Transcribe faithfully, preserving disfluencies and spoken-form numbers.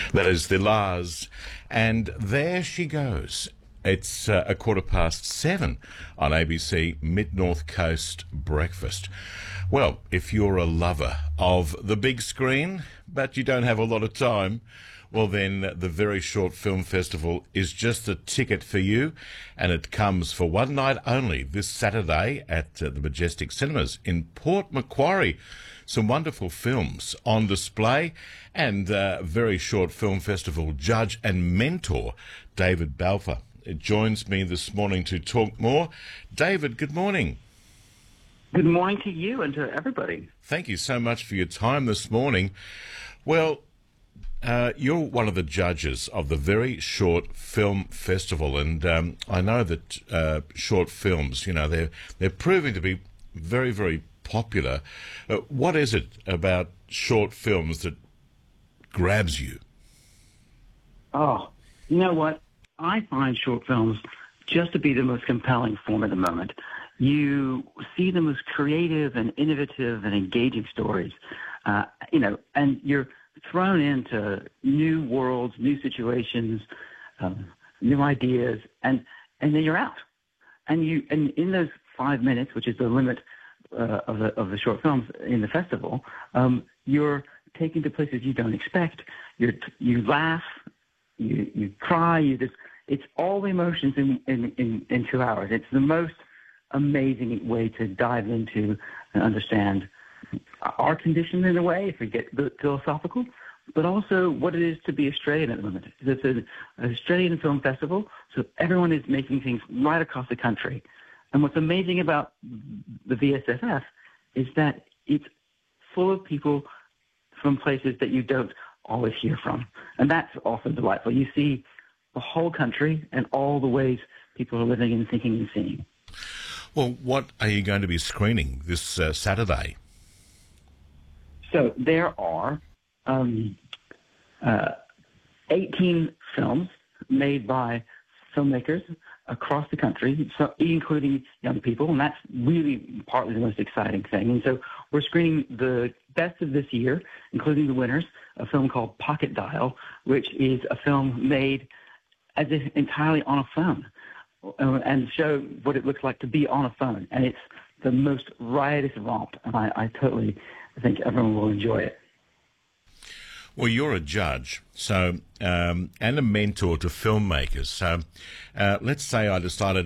That is the Lars. And there she goes. It's uh, a quarter past seven on A B C Mid-North Coast Breakfast. Well, if you're a lover of the big screen, but you don't have a lot of time, well then the Very Short Film Festival is just the ticket for you, and it comes for one night only this Saturday at uh, the Majestic Cinemas in Port Macquarie. Some wonderful films on display, and uh, Very Short Film Festival judge and mentor David Balfour joins me this morning to talk more. David, good morning. Good morning to you and to everybody. Thank you so much for your time this morning. Well, uh, you're one of the judges of the Very Short Film Festival, and um, I know that uh, short films, you know, they're, they're proving to be very, very popular. Uh, what is it about short films that grabs you? Oh, you know what? I find short films just to be the most compelling form at the moment. You see them as creative and innovative and engaging stories, uh, you know, and you're thrown into new worlds, new situations, um, new ideas, and and then you're out. And you and in those five minutes, which is the limit uh, of the of the short films in the festival, um, you're taken to places you don't expect. You you laugh, you you cry, you just it's all the emotions in, in, in, in two hours. It's the most amazing way to dive into and understand our condition in a way, if we get philosophical, but also what it is to be Australian at the moment. It's an Australian film festival, so everyone is making things right across the country. And what's amazing about the V S F F is that it's full of people from places that you don't always hear from. And that's also delightful. You see the whole country and all the ways people are living and thinking and seeing. Well, what are you going to be screening this uh, Saturday? So there are um, uh, eighteen films made by filmmakers across the country, so including young people, and that's really partly the most exciting thing. And so we're screening the best of this year, including the winners, a film called Pocket Dial, which is a film made as if entirely on a phone, uh, and show what it looks like to be on a phone. And it's the most riotous romp, and I, I totally think everyone will enjoy it. Well, you're a judge, so um, and a mentor to filmmakers. So uh, let's say I decided